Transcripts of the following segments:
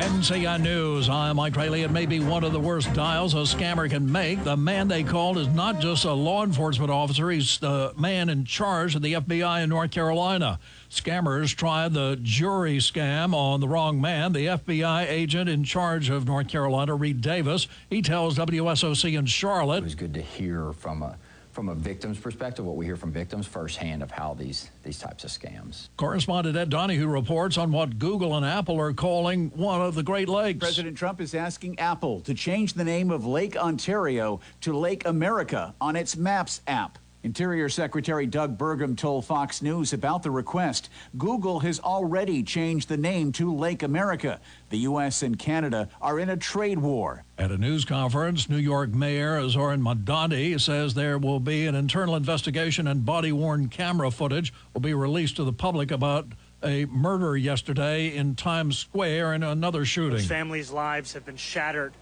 NCI News. I'm Mike Rayleigh. It may be one of the worst dials a scammer can make. The man they called is not just a law enforcement officer. He's the man in charge of the FBI in North Carolina. Scammers tried the jury scam on the wrong man. The FBI agent in charge of North Carolina, Reed Davis, he tells WSOC in Charlotte. It was good to hear from a victim's perspective, what we hear from victims firsthand of how these types of scams. Correspondent Ed Donahue reports on what Google and Apple are calling one of the Great Lakes. President Trump is asking Apple to change the name of Lake Ontario to Lake America on its Maps app. Interior Secretary Doug Burgum told Fox News about the request. Google has already changed the name to Lake America. The U.S. and Canada are in a trade war. At a news conference, New York Mayor Zoran Mandani says there will be an internal investigation and body-worn camera footage will be released to the public about a murder yesterday in Times Square and another shooting. Those families' lives have been shattered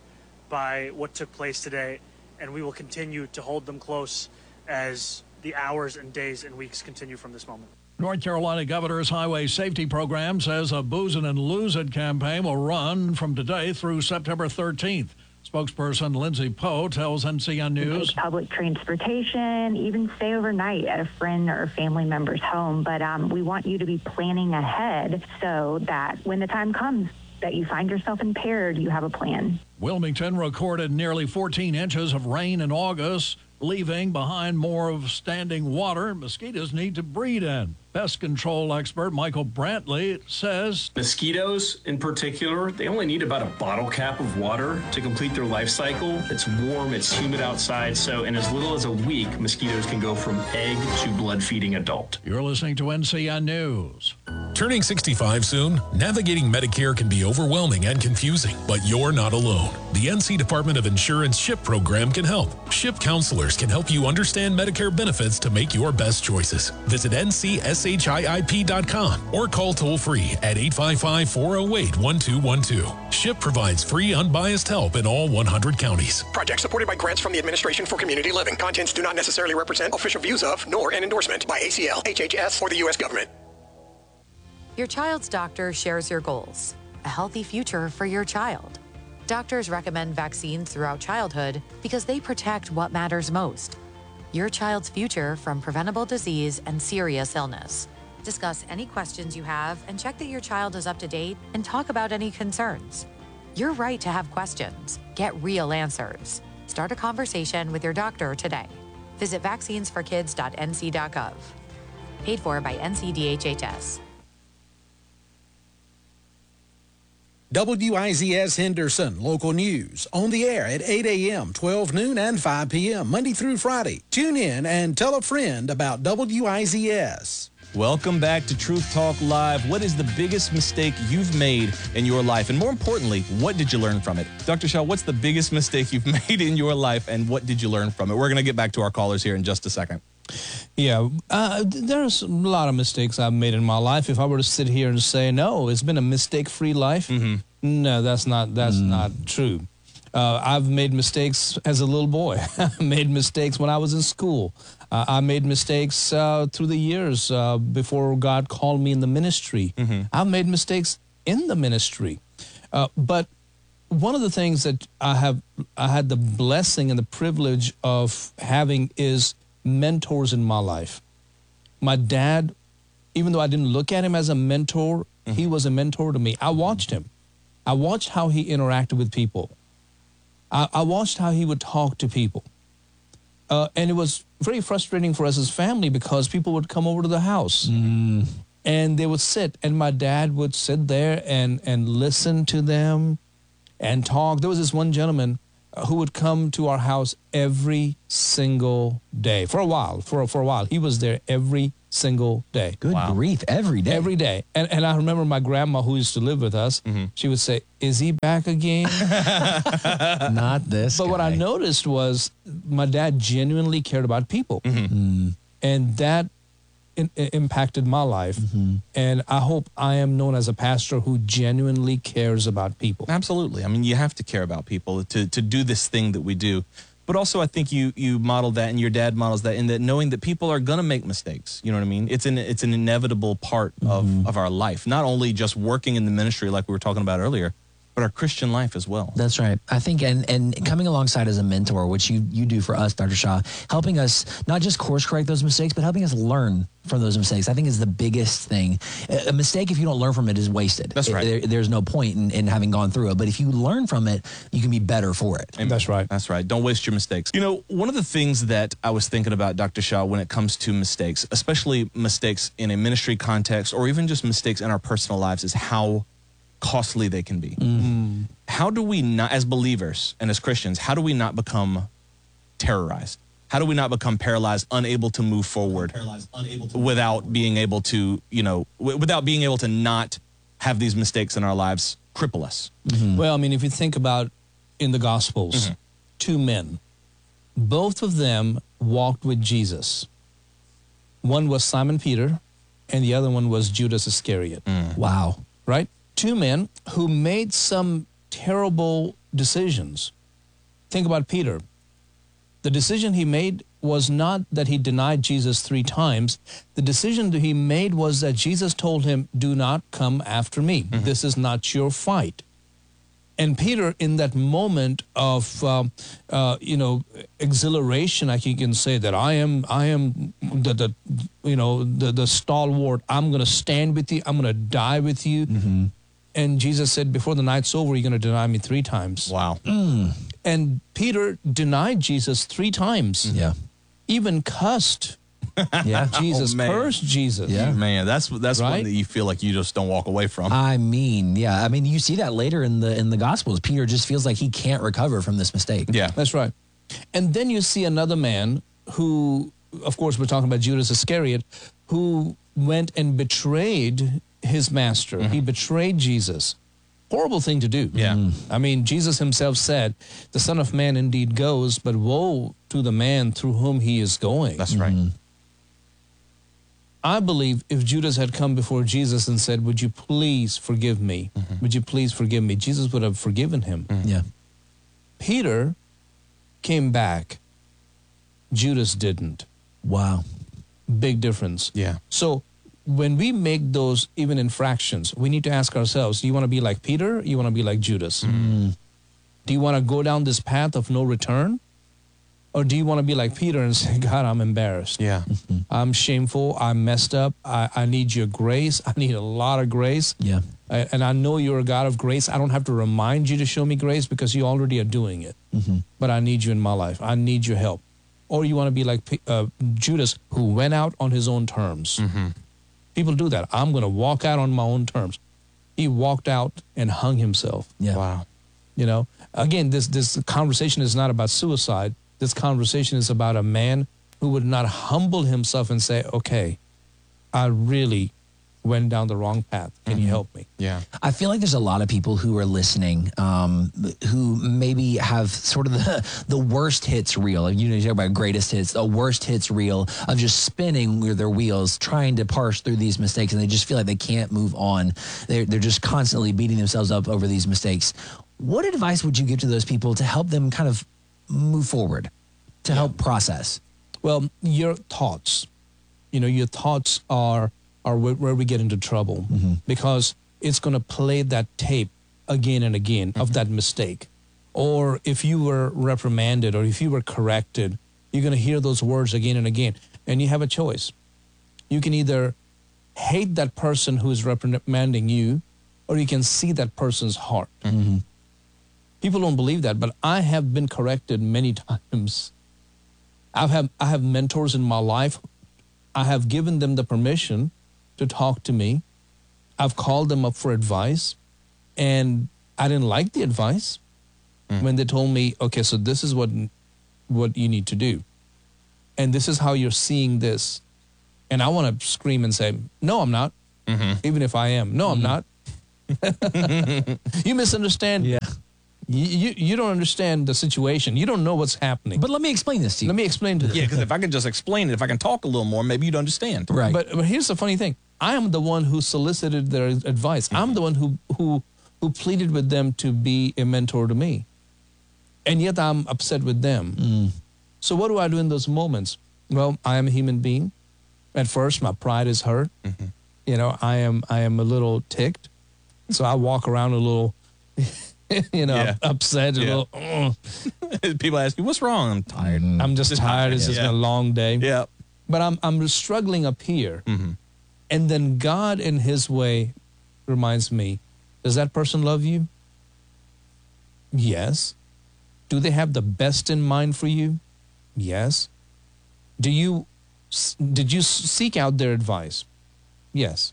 by what took place today, and we will continue to hold them close as the hours and days and weeks continue from this moment. North Carolina Governor's Highway Safety Program says a Boozin' and Lose It campaign will run from today through September 13th. Spokesperson Lindsay Poe tells NCN News. Take public transportation, even stay overnight at a friend or family member's home. But we want you to be planning ahead so that when the time comes that you find yourself impaired, you have a plan. Wilmington recorded nearly 14 inches of rain in August, leaving behind more of standing water mosquitoes need to breed in. Pest control expert Michael Brantley says mosquitoes in particular, they only need about a bottle cap of water to complete their life cycle. It's warm, it's humid outside, so in as little as a week, mosquitoes can go from egg to blood-feeding adult. You're listening to NCN News. Turning 65 soon, navigating Medicare can be overwhelming and confusing, but you're not alone. The NC Department of Insurance SHIP program can help. SHIP counselors can help you understand Medicare benefits to make your best choices. Visit NCSHIIP.com or call toll-free at 855-408-1212. SHIP provides free, unbiased help in all 100 counties. Project supported by grants from the Administration for Community Living. Contents do not necessarily represent official views of, nor an endorsement by ACL, HHS, or the U.S. government. Your child's doctor shares your goals, a healthy future for your child. Doctors recommend vaccines throughout childhood because they protect what matters most, your child's future from preventable disease and serious illness. Discuss any questions you have and check that your child is up to date and talk about any concerns. You're right to have questions. Get real answers. Start a conversation with your doctor today. Visit vaccinesforkids.nc.gov. Paid for by NCDHHS. WIZS Henderson, local news, on the air at 8 a.m., 12 noon, and 5 p.m., Monday through Friday. Tune in and tell a friend about WIZS. Welcome back to Truth Talk Live. What is the biggest mistake you've made in your life? And more importantly, what did you learn from it? Dr. Shaw, what's the biggest mistake you've made in your life, and what did you learn from it? We're going to get back to our callers here in just a second. Yeah, there's a lot of mistakes I've made in my life. If I were to sit here and say, no, it's been a mistake-free life, no, that's not true. I've made mistakes as a little boy. I made mistakes when I was in school. I made mistakes through the years before God called me in the ministry. I've made mistakes in the ministry. But one of the things that I had the blessing and the privilege of having is mentors in my life. My dad, even though I didn't look at him as a mentor, he was a mentor to me. I watched him. I watched how he interacted with people. I watched how he would talk to people. And it was very frustrating for us as family because people would come over to the house and they would sit, and my dad would sit there and listen to them and talk. There was this one gentleman who would come to our house every single day. For a while. He was there every single day. Good grief, every day? Every day. And I remember my grandma, who used to live with us, she would say, is he back again? Not this But guy. what I noticed was my dad genuinely cared about people. And that impacted my life. And I hope I am known as a pastor who genuinely cares about people. Absolutely. I mean, you have to care about people to do this thing that we do. But also, I think you modeled that, and your dad models that, in that knowing that people are going to make mistakes. You know what I mean? It's an inevitable part of our life. Not only just working in the ministry like we were talking about earlier, but but our Christian life as well. That's right. I think, and coming alongside as a mentor, which you do for us, Dr. Shaw, helping us not just course correct those mistakes, but helping us learn from those mistakes, I think is the biggest thing. A mistake, if you don't learn from it, is wasted. That's right. There's no point in having gone through it. But if you learn from it, you can be better for it. Amen. That's right. That's right. Don't waste your mistakes. You know, one of the things that I was thinking about, Dr. Shaw, when it comes to mistakes, especially mistakes in a ministry context or even just mistakes in our personal lives, is how costly they can be. Mm-hmm. How do we not, as believers and as Christians, how do we not become terrorized? How do we not become paralyzed, unable to move forward without being able to, without being able to not have these mistakes in our lives cripple us? Mm-hmm. Well, I mean, if you think about in the Gospels, two men, both of them walked with Jesus. One was Simon Peter, and the other one was Judas Iscariot. Wow. Right? Two men who made some terrible decisions. Think about Peter. The decision he made was not that he denied Jesus 3 times. The decision that he made was that Jesus told him, do not come after me. This is not your fight. And Peter, in that moment of, exhilaration, I think you can say that I am the stalwart. I'm going to stand with you. I'm going to die with you. Mm-hmm. And Jesus said, before the night's over, you're going to deny me 3 times. Wow. And Peter denied Jesus 3 times. Yeah. Even cussed. Yeah. Jesus cursed Jesus. Yeah. Man, that's one Right? that you feel like you just don't walk away from. I mean, yeah. I mean, you see that later in the Gospels. Peter just feels like he can't recover from this mistake. Yeah. That's right. And then you see another man who, of course, we're talking about Judas Iscariot, who went and betrayed his master. He betrayed Jesus. Horrible thing to do. Yeah. I mean, Jesus himself said, the Son of Man indeed goes, but woe to the man through whom he is going. That's right. I believe if Judas had come before Jesus and said, would you please forgive me? Would you please forgive me? Jesus would have forgiven him. Yeah. Peter came back. Judas didn't. Wow. Big difference. Yeah. So when we make those even infractions, we need to ask ourselves, do you want to be like Peter? Or you want to be like Judas? Do you want to go down this path of no return? Or do you want to be like Peter and say, God, I'm embarrassed. Yeah. I'm shameful. I'm messed up. I need your grace. I need a lot of grace. Yeah. And I know you're a God of grace. I don't have to remind you to show me grace because you already are doing it. But I need you in my life. I need your help. Or you want to be like Judas, who went out on his own terms. People do that. I'm going to walk out on my own terms. He walked out and hung himself. Yeah. Wow. You know, again, this conversation is not about suicide. This conversation is about a man who would not humble himself and say, okay, I really went down the wrong path. Can you help me? Yeah. I feel like there's a lot of people who are listening who maybe have sort of the worst hits reel. You talk about greatest hits, the worst hits reel of just spinning with their wheels, trying to parse through these mistakes, and they just feel like they can't move on. They're just constantly beating themselves up over these mistakes. What advice would you give to those people to help them kind of move forward, to help process? Well, your thoughts, your thoughts are where we get into trouble because it's going to play that tape again and again of that mistake. Or if you were reprimanded or if you were corrected, you're going to hear those words again and again. And you have a choice. You can either hate that person who is reprimanding you, or you can see that person's heart. People don't believe that, but I have been corrected many times. I have mentors in my life. I have given them the permission to talk to me. I've called them up for advice, and I didn't like the advice when they told me, okay, so this is what you need to do, and this is how you're seeing this. And I want to scream and say, no, I'm not. Even if I am. No, I'm not. You misunderstand. Yeah. You don't understand the situation. You don't know what's happening. But let me explain this to you. Let me explain to you. Yeah, because if I could just explain it, if I can talk a little more, maybe you'd understand. Right. But here's the funny thing. I am the one who solicited their advice. I'm the one who pleaded with them to be a mentor to me. And yet I'm upset with them. So what do I do in those moments? Well, I am a human being. At first, my pride is hurt. I am a little ticked. So I walk around a little upset. A little, People ask you, what's wrong? I'm tired. I'm just tired. It's just been a long day. Yeah. But I'm struggling up here. And then God in his way reminds me, does that person love you? Yes. Do they have the best in mind for you? Yes. Did you seek out their advice? Yes.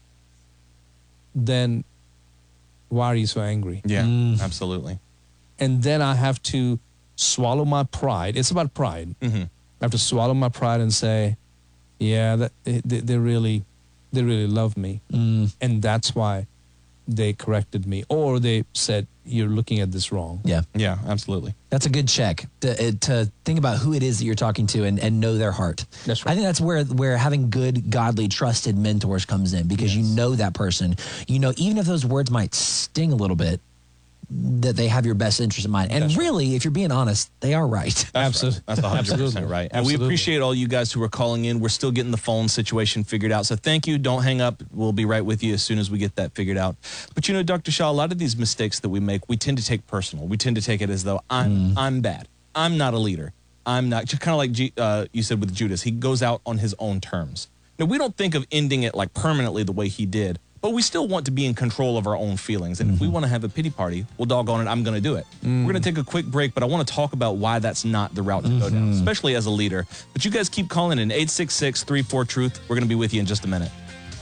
Then why are you so angry? Yeah, absolutely. And then I have to swallow my pride. It's about pride. I have to swallow my pride and say, yeah, they really love me. And that's why they corrected me. Or they said, you're looking at this wrong. Yeah. Yeah, absolutely. That's a good check to think about who it is that you're talking to and know their heart. That's right. I think that's where having good, godly, trusted mentors comes in, because you know that person. You know, even if those words might sting a little bit, that they have your best interest in mind. And really, if you're being honest, they are right. Absolutely. That's 100% right. And we appreciate all you guys who are calling in. We're still getting the phone situation figured out. So thank you. Don't hang up. We'll be right with you as soon as we get that figured out. But you know, Dr. Shah, a lot of these mistakes that we make, we tend to take personal. We tend to take it as though I'm bad. I'm not a leader. I'm not, just kind of like you said with Judas. He goes out on his own terms. Now, we don't think of ending it like permanently the way he did, but we still want to be in control of our own feelings. And if we want to have a pity party, well, doggone it, I'm going to do it. We're going to take a quick break, but I want to talk about why that's not the route to go down, especially as a leader. But you guys keep calling in 866-34-TRUTH. We're going to be with you in just a minute.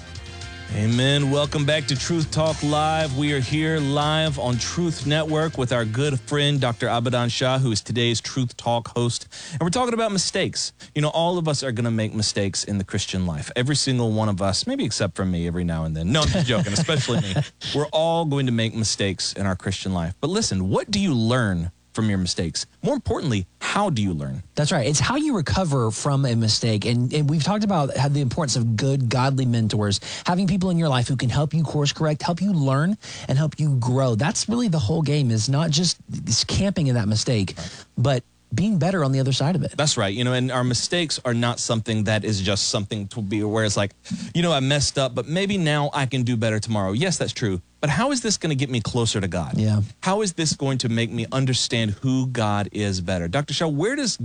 Amen. Welcome back to Truth Talk Live. We are here live on Truth Network with our good friend, Dr. Abadan Shah, who is today's Truth Talk host. And we're talking about mistakes. You know, all of us are going to make mistakes in the Christian life. Every single one of us, maybe except for me every now and then. No, I'm just joking, especially me. We're all going to make mistakes in our Christian life. But listen, what do you learn from your mistakes? More importantly, how do you learn? That's right. It's how you recover from a mistake. And we've talked about the importance of good, godly mentors, having people in your life who can help you course correct, help you learn, and help you grow. That's really the whole game, is not just camping in that mistake, but being better on the other side of it. That's right. You know, and our mistakes are not something that is just something to be where it's like, you know, I messed up, but maybe now I can do better tomorrow. Yes, that's true. But how is this going to get me closer to God? Yeah. How is this going to make me understand who God is better? Dr. Shah, where does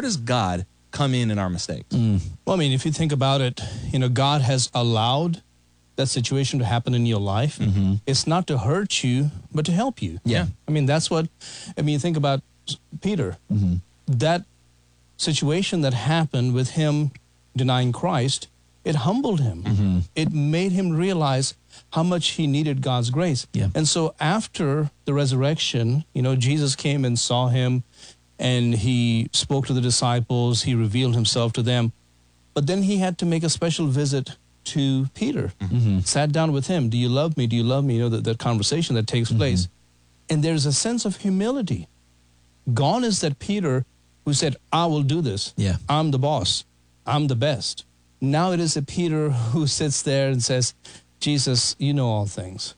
God come in our mistakes? Well, I mean, if you think about it, you know, God has allowed that situation to happen in your life. It's not to hurt you, but to help you. Yeah. I mean, that's what, I mean, think about Peter. That situation that happened with him denying Christ, it humbled him. It made him realize how much he needed God's grace. Yeah. And so after the resurrection, you know, Jesus came and saw him, and he spoke to the disciples. He revealed himself to them. But then he had to make a special visit to Peter. Sat down with him. Do you love me? Do you love me? You know, that conversation that takes place. And there's a sense of humility. Gone is that Peter who said, I will do this. Yeah. I'm the boss. I'm the best. Now it is a Peter who sits there and says, Jesus, you know all things.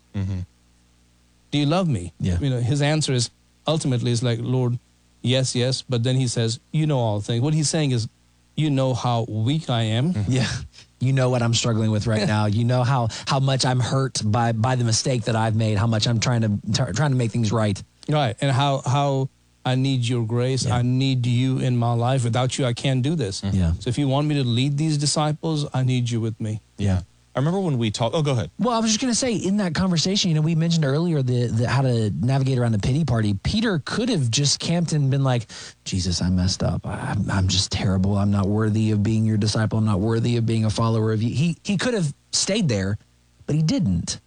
Do you love me? Yeah. You know, his answer is ultimately is like, Lord, yes, yes. But then he says, you know all things. What he's saying is, you know how weak I am. Yeah. You know what I'm struggling with right now. You know how much I'm hurt by the mistake that I've made, how much I'm trying to make things right. Right. And how I need your grace. I need you in my life. Without you, I can't do this. Yeah. So if you want me to lead these disciples, I need you with me. Yeah. I remember when we talked. Oh, go ahead. Well, I was just going to say, in that conversation, you know, we mentioned earlier the how to navigate around the pity party. Peter could have just camped and been like, Jesus, I messed up. I'm just terrible. I'm not worthy of being your disciple. I'm not worthy of being a follower of you. He could have stayed there, but he didn't.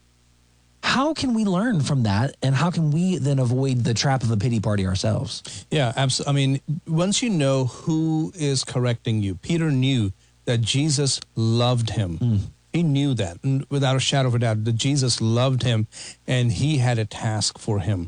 How can we learn from that, and how can we then avoid the trap of a pity party ourselves? Yeah, absolutely. I mean, once you know who is correcting you, Peter knew that Jesus loved him. He knew that, without a shadow of a doubt, that Jesus loved him, and he had a task for him.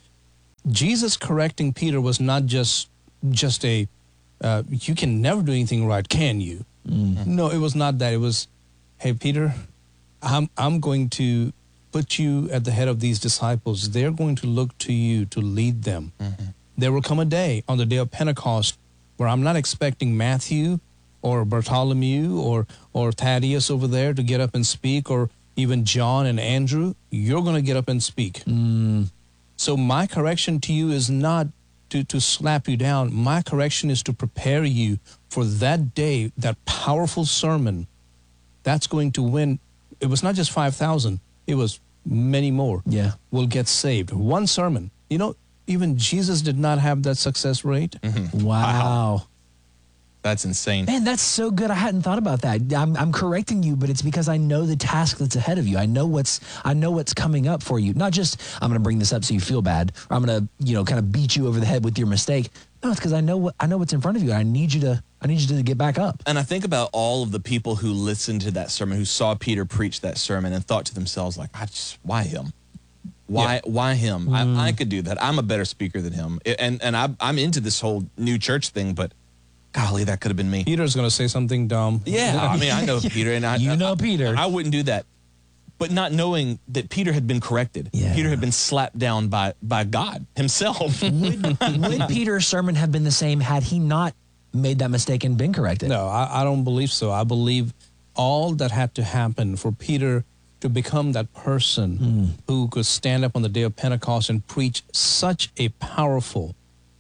Jesus correcting Peter was not just a, you can never do anything right, can you? No, it was not that. It was, hey, Peter, I'm going to put you at the head of these disciples. They're going to look to you to lead them. There will come a day, on the day of Pentecost, where I'm not expecting Matthew or Bartholomew or Thaddeus over there to get up and speak, or even John and Andrew. You're going to get up and speak. So my correction to you is not to slap you down. My correction is to prepare you for that day, that powerful sermon that's going to win. It was not just 5,000. It was many more. Yeah. Will get saved. One sermon. You know, even Jesus did not have that success rate. Wow. That's insane. Man, that's so good. I hadn't thought about that. I'm correcting you, but it's because I know the task that's ahead of you. I know what's coming up for you. Not just I'm going to bring this up so you feel bad, or I'm going to, kind of beat you over the head with your mistake. No, it's because I know what's in front of you. I need you to get back up. And I think about all of the people who listened to that sermon, who saw Peter preach that sermon, and thought to themselves, like, why him? Why him? I could do that. I'm a better speaker than him. And I'm into this whole new church thing, but golly, that could have been me. Peter's going to say something dumb. Yeah, I mean, I know Peter. And Peter. I wouldn't do that. But not knowing that Peter had been corrected. Yeah. Peter had been slapped down by God himself. Would Peter's sermon have been the same had he not made that mistake and been corrected? No, I don't believe so. I believe all that had to happen for Peter to become that person who could stand up on the day of Pentecost and preach such a powerful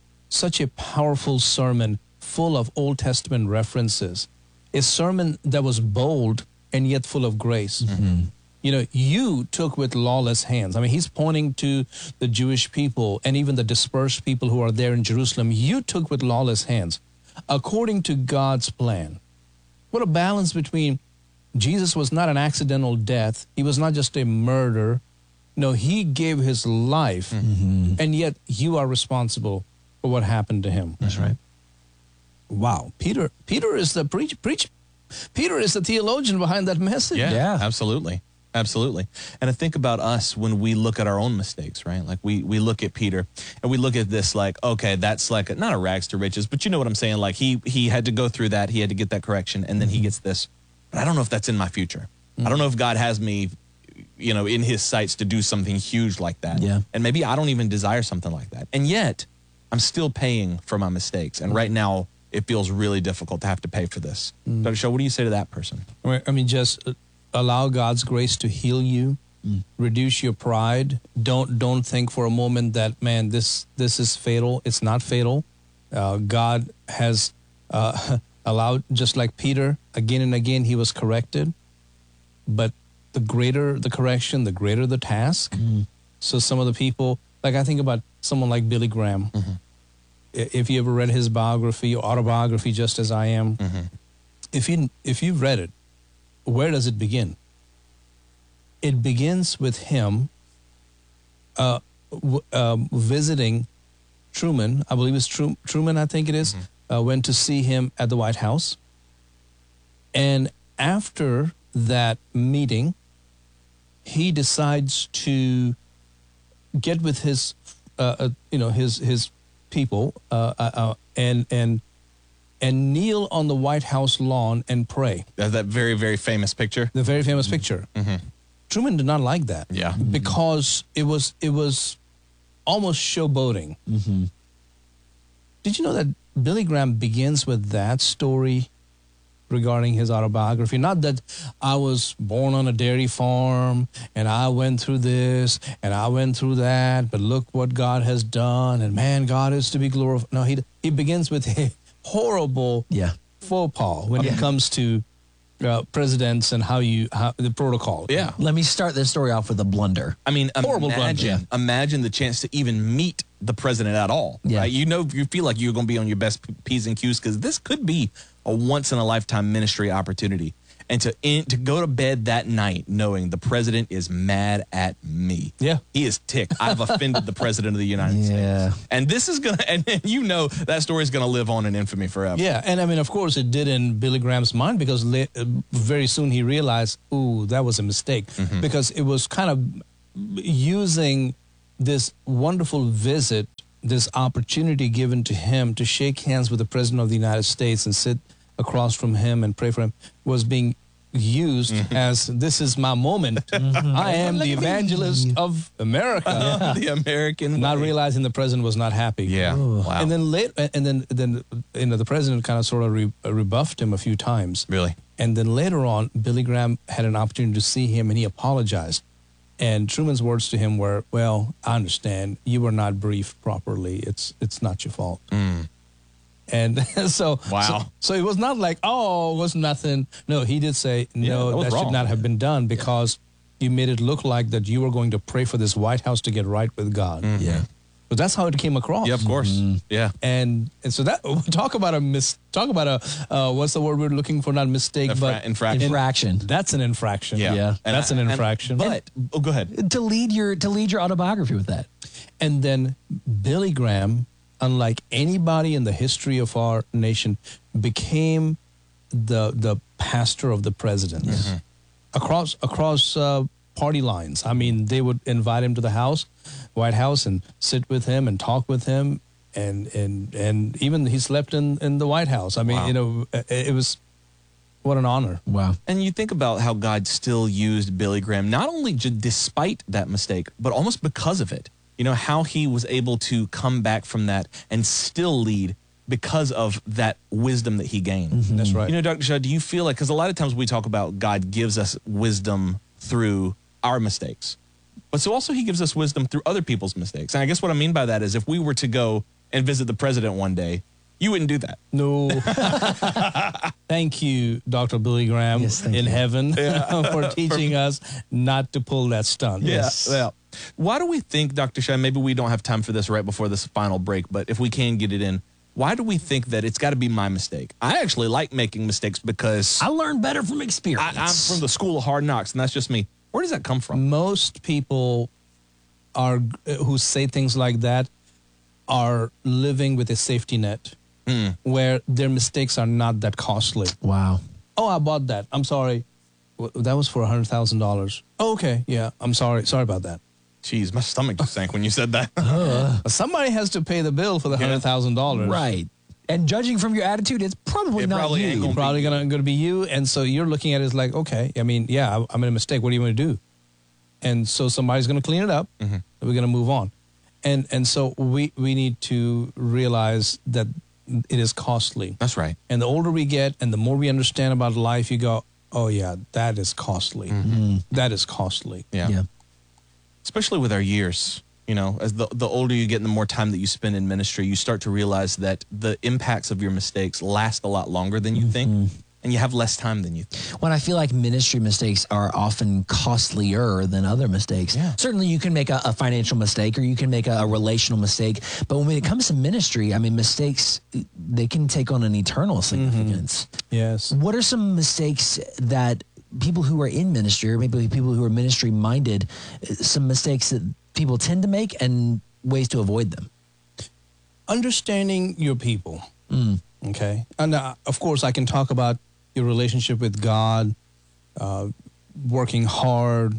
sermon full of Old Testament references, a sermon that was bold and yet full of grace. You know, you took with lawless hands. I mean, he's pointing to the Jewish people and even the dispersed people who are there in Jerusalem. You took with lawless hands, according to God's plan. What a balance between Jesus was not an accidental death. He was not just a murder. No, he gave his life, and yet you are responsible for what happened to him. That's right. Wow. Peter is the Peter is the theologian behind that message. Yeah, absolutely. Absolutely. And I think about us when we look at our own mistakes, right? Like we look at Peter and we look at this like, okay, that's like not a rags to riches, but you know what I'm saying? Like he had to go through that. He had to get that correction, and then he gets this. But I don't know if that's in my future. I don't know if God has me, in his sights to do something huge like that. Yeah. And maybe I don't even desire something like that. And yet I'm still paying for my mistakes. And right now it feels really difficult to have to pay for this. Dr. Shaw, what do you say to that person? I mean, just allow God's grace to heal you, reduce your pride. Don't think for a moment that, man, this is fatal. It's not fatal. God has allowed, just like Peter, again and again he was corrected. But the greater the correction, the greater the task. So some of the people, like I think about someone like Billy Graham. If you ever read his biography or autobiography, Just As I Am, if you've read it, where does it begin? It begins with him visiting Truman. I believe it's Truman, I think it is, went to see him at the White House. And after that meeting, he decides to get with his people and kneel on the White House lawn and pray. That very, very famous picture? The very famous picture. Truman did not like that. Yeah. Because it was almost showboating. Did you know that Billy Graham begins with that story regarding his autobiography? Not that I was born on a dairy farm and I went through this and I went through that, but look what God has done, and man, God is to be glorified. No, he begins with a horrible faux pas when it comes to presidents and how the protocol. Yeah. Let me start this story off with a blunder. I mean, Horrible blunder. imagine the chance to even meet the president at all. Yeah. Right? You feel like you're going to be on your best P's and Q's because this could be a once-in-a-lifetime ministry opportunity. And to go to bed that night knowing the president is mad at me. Yeah. He is ticked. I've offended the president of the United States. And this is going to, and that story is going to live on in infamy forever. Yeah, and I mean, of course, it did in Billy Graham's mind because very soon he realized, ooh, that was a mistake. Because it was kind of using this wonderful visit, this opportunity given to him to shake hands with the President of the United States and sit across from him and pray for him, was being used as, this is my moment. I am the evangelist of America. The American Not way. realizing the president was not happy. Yeah. Wow. And then the president kind of sort of rebuffed him a few times. Really? And then later on, Billy Graham had an opportunity to see him and he apologized. And Truman's words to him were, well, I understand. You were not briefed properly. It's not your fault. And so, Wow. so it was not like, oh, it was nothing. No, he did say, no, that should not have been done because you made it look like that you were going to pray for this White House to get right with God. Yeah. But that's how it came across. Yeah, of course. Yeah. And so that talk about a what's the word we're looking for? Not mistake, but infraction. That's an infraction. Yeah. That's an infraction. But go ahead. To lead your autobiography with that. And then Billy Graham, unlike anybody in the history of our nation, became the pastor of the presidents across party lines. I mean, they would invite him to the White House, and sit with him and talk with him, and even he slept in the White House. I mean, it was what an honor. Wow. And you think about how God still used Billy Graham, not only despite that mistake, but almost because of it. You know, how he was able to come back from that and still lead because of that wisdom that he gained. That's right. You know, Dr. Shaw, do you feel like, because a lot of times we talk about God gives us wisdom through our mistakes, but so also he gives us wisdom through other people's mistakes. And I guess what I mean by that is if we were to go and visit the president one day, you wouldn't do that. No. Thank you, Dr. Billy Graham in heaven for teaching us not to pull that stunt. Yeah. Why do we think, Dr. Shaw, maybe we don't have time for this right before this final break, but if we can get it in, why do we think that it's got to be my mistake? I actually like making mistakes because I learn better from experience. I'm from the school of hard knocks, and that's just me. Where does that come from? Most people who say things like that are living with a safety net where their mistakes are not that costly. Wow. Oh, I bought that. I'm sorry. That was for $100,000. Oh, okay. Yeah, I'm sorry. Sorry about that. Jeez, my stomach just sank when you said that. Somebody has to pay the bill for the $100,000. Right. And judging from your attitude, it's probably not you. Probably going to be you. And so you're looking at it as like, okay, I mean, yeah, I made a mistake. What do you want to do? And so somebody's going to clean it up. And we're going to move on. And so we need to realize that it is costly. That's right. And the older we get and the more we understand about life, you go, oh, yeah, that is costly. That is costly. Yeah. Especially with our years. You know, as the older you get and the more time that you spend in ministry, you start to realize that the impacts of your mistakes last a lot longer than you think, and you have less time than you think. When I feel like ministry mistakes are often costlier than other mistakes. Yeah. Certainly you can make a financial mistake or you can make a relational mistake, but when it comes to ministry, I mean, mistakes, they can take on an eternal significance. Yes. What are some mistakes that people who are in ministry, or maybe people who are ministry minded, some mistakes that people tend to make and ways to avoid them? Understanding your people. Okay. And of course, I can talk about your relationship with God, working hard,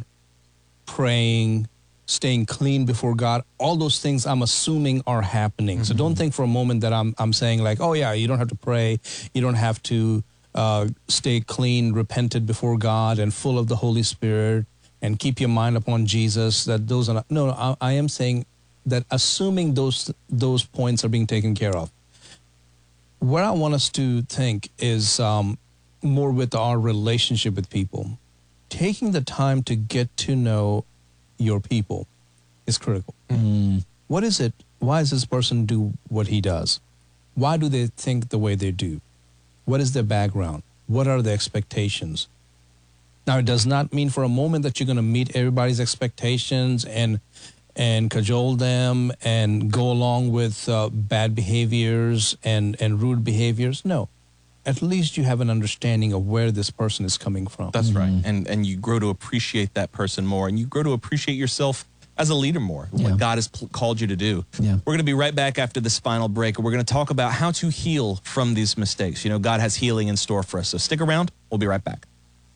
praying, staying clean before God. All those things I'm assuming are happening. So don't think for a moment that I'm saying like, oh yeah, you don't have to pray. You don't have to stay clean, repented before God and full of the Holy Spirit and keep your mind upon Jesus. That those are not, no, I am saying that assuming those points are being taken care of. Where I want us to think is more with our relationship with people. Taking the time to get to know your people is critical. What is it? Why does this person do what he does? Why do they think the way they do? What is their background? What are their expectations? Now, it does not mean for a moment that you're going to meet everybody's expectations and cajole them and go along with bad behaviors and rude behaviors. No. At least you have an understanding of where this person is coming from. That's right. And you grow to appreciate that person more, and you grow to appreciate yourself as a leader more, what God has called you to do. We're going to be right back after this final break, and we're going to talk about how to heal from these mistakes. You know, God has healing in store for us, so stick around. We'll be right back.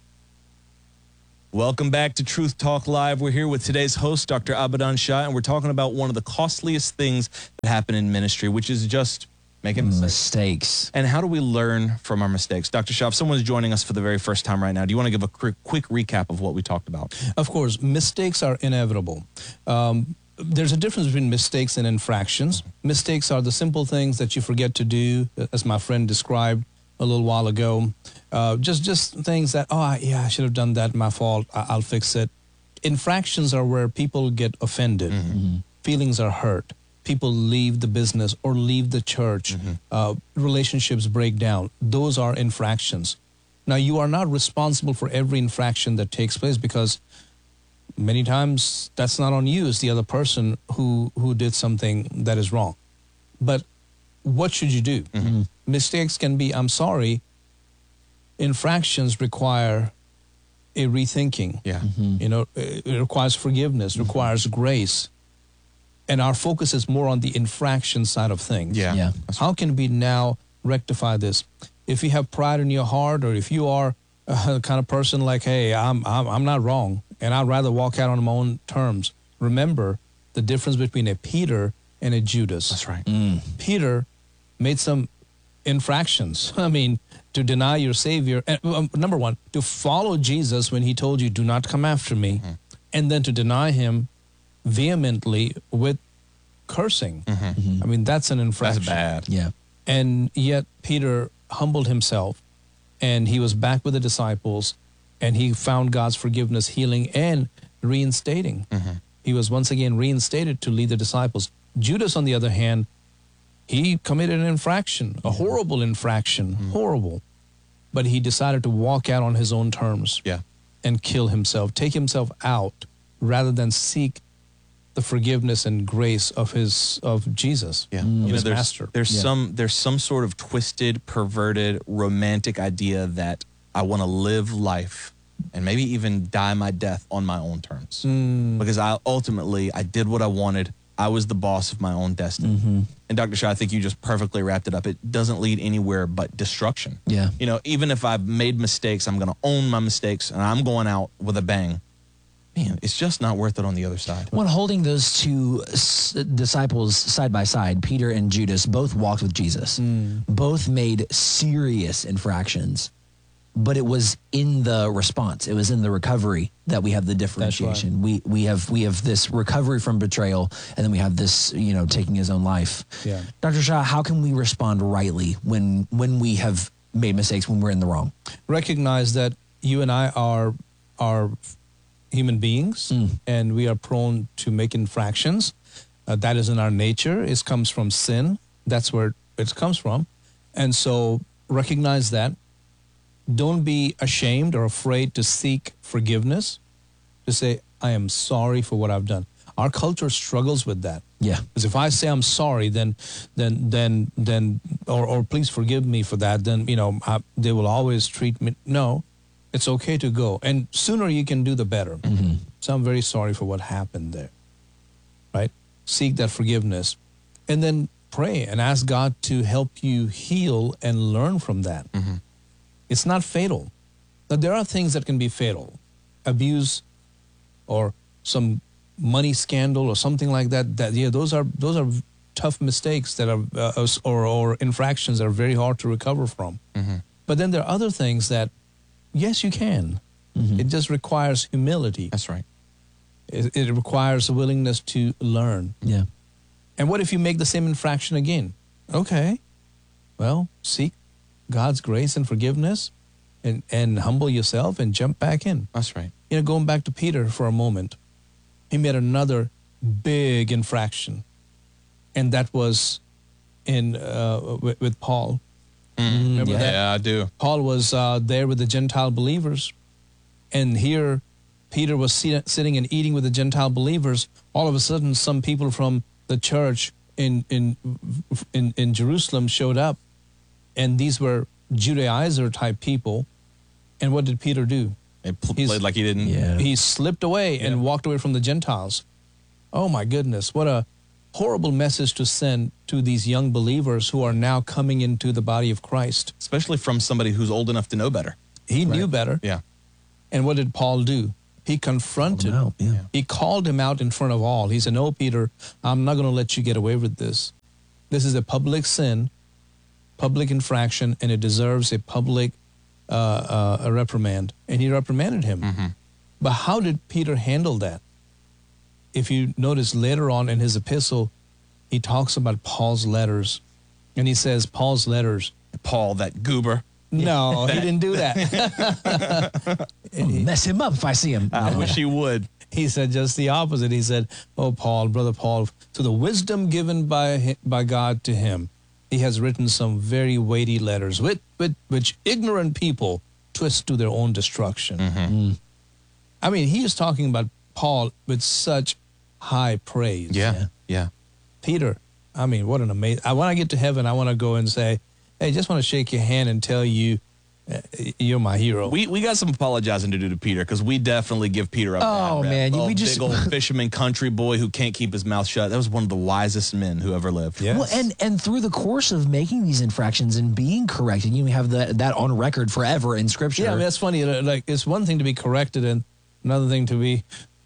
Welcome back to Truth Talk Live. We're here with today's host, Dr. Abadan Shah, and we're talking about one of the costliest things that happen in ministry, which is just making mistakes. And how do we learn from our mistakes? Dr. Shah, if someone's joining us for the very first time right now, do you want to give a quick recap of what we talked about? Of course, mistakes are inevitable. There's a difference between mistakes and infractions. Mistakes are the simple things that you forget to do, as my friend described a little while ago. Just things that, I should have done that, my fault, I'll fix it. infractions are where people get offended, feelings are hurt, people leave the business or leave the church, relationships break down. Those are infractions. Now, you are not responsible for every infraction that takes place, because many times that's not on you, it's the other person who did something that is wrong. But what should you do? Mistakes can be, I'm sorry. Infractions require a rethinking. It requires forgiveness, requires grace. And our focus is more on the infraction side of things. How can we now rectify this? If you have pride in your heart, or if you are the kind of person like, hey, I'm not wrong, and I'd rather walk out on my own terms. Remember the difference between a Peter and a Judas. That's right. Peter made some infractions. I mean, to deny your Savior. Number one, to follow Jesus when he told you, do not come after me. And then to deny him vehemently with cursing. I mean, that's an infraction. That's bad. And yet Peter humbled himself, and he was back with the disciples, and he found God's forgiveness, healing, and reinstating. He was once again reinstated to lead the disciples. Judas, on the other hand, he committed an infraction, a horrible infraction, horrible. But he decided to walk out on his own terms and kill himself, take himself out, rather than seek the forgiveness and grace of Jesus, of his master. There's some sort of twisted, perverted, romantic idea that I want to live life and maybe even die my death on my own terms. Because I did what I wanted. I was the boss of my own destiny. And Dr. Shaw, I think you just perfectly wrapped it up. It doesn't lead anywhere but destruction. Even if I've made mistakes, I'm going to own my mistakes, and I'm going out with a bang. Man, it's just not worth it on the other side. When holding those two disciples side by side, Peter and Judas both walked with Jesus. Both made serious infractions, but it was in the response. It was in the recovery that we have the differentiation. Right. We have this recovery from betrayal, and then we have this, taking his own life. Dr. Shah, how can we respond rightly when we have made mistakes, when we're in the wrong? Recognize that you and I are human beings, and we are prone to make infractions. That is in our nature. It comes from sin. That's where it comes from. And so recognize that. Don't be ashamed or afraid to seek forgiveness, to say, I am sorry for what I've done. Our culture struggles with that. Because if I say I'm sorry, then please forgive me for that, then, they will always treat me. No. It's okay to go. And sooner you can do, the better. So I'm very sorry for what happened there. Right? Seek that forgiveness. And then pray and ask God to help you heal and learn from that. It's not fatal. But there are things that can be fatal. Abuse or some money scandal or something like that. Those are tough mistakes that are or infractions that are very hard to recover from. But then there are other things that, yes, you can. It just requires humility. That's right. It requires a willingness to learn. And what if you make the same infraction again? Okay. Well, seek God's grace and forgiveness and humble yourself and jump back in. That's right. Going back to Peter for a moment, he made another big infraction. And that was with Paul. Remember that? Yeah, I do. Paul was there with the Gentile believers, and here Peter was sitting and eating with the Gentile believers. All of a sudden, some people from the church in Jerusalem showed up, and these were Judaizer type people. And what did Peter do? He played like he didn't. He slipped away and walked away from the Gentiles. Oh my goodness, what a horrible message to send to these young believers who are now coming into the body of Christ. Especially from somebody who's old enough to know better. He knew better. And what did Paul do? He confronted. He called him out in front of all. He said, no, Peter, I'm not going to let you get away with this. This is a public sin, public infraction, and it deserves a public a reprimand. And he reprimanded him. But how did Peter handle that? If you notice later on in his epistle, he talks about Paul's letters. And he says, Paul's letters. Paul, that goober. No, he didn't do that. Mess him up if I see him. I wish he would. He said just the opposite. He said, "Oh, Paul, brother Paul, through the wisdom given by God to him, he has written some very weighty letters, which ignorant people twist to their own destruction." I mean, he is talking about Paul with such high praise. Yeah. Peter, I mean, what an amazing. When I get to heaven, I want to go and say, "Hey, just want to shake your hand and tell you you're my hero." We got some apologizing to do to Peter, because we definitely give Peter a bad rep. Man, we just big old fisherman country boy who can't keep his mouth shut. That was one of the wisest men who ever lived. Yes. Well, and through the course of making these infractions and being corrected, you have that on record forever in Scripture. Yeah, I mean, that's funny. Like, it's one thing to be corrected and another thing to be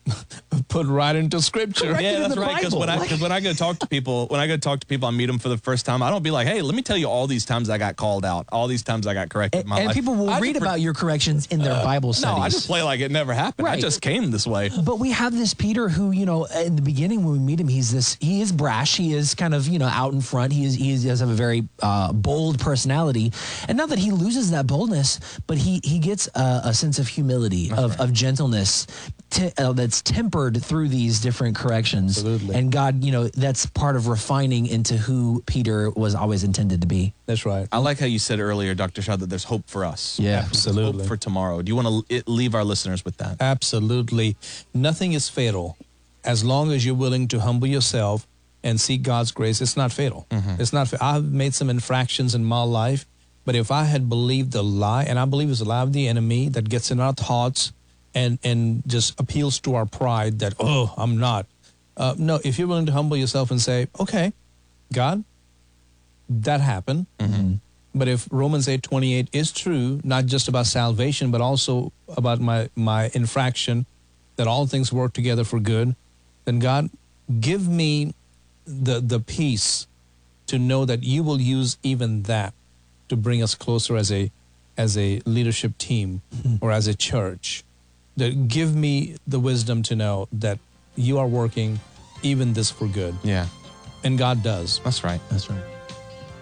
put right into Scripture. Yeah, that's right. Because when I go talk to people, I meet them for the first time. I don't be like, "Hey, let me tell you all these times I got called out, all these times I got corrected in my life." And people will read about your corrections in their Bible studies. No, I just play like it never happened. Right. I just came this way. But we have this Peter who, in the beginning when we meet him, he is brash. He is kind of, out in front. He does have a very bold personality. And not that he loses that boldness, but he gets a sense of humility, of gentleness that's tempered through these different corrections. Absolutely. And God, that's part of refining into who Peter was always intended to be. That's right. I like how you said earlier, Dr. Shaw, that there's hope for us. Yeah, absolutely. Hope for tomorrow. Do you want to leave our listeners with that? Absolutely. Nothing is fatal. As long as you're willing to humble yourself and seek God's grace, it's not fatal. It's not. I've made some infractions in my life, but if I had believed the lie, and I believe it's a lie of the enemy that gets in our thoughts and just appeals to our pride that, "Oh, I'm not." No, if you're willing to humble yourself and say, "Okay, God, that happened." But if Romans 8:28 is true, not just about salvation, but also about my infraction, that all things work together for good, then God, give me the peace to know that you will use even that to bring us closer as a leadership team or as a church. That give me the wisdom to know that you are working even this for good. Yeah. And God does. That's right. That's right.